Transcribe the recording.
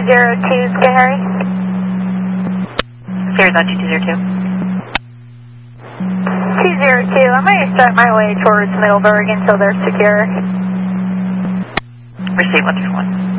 202, Gary. Sierra Dodge 202. 202, I'm going to start my way towards Middleburg until they're secure. Receive 131.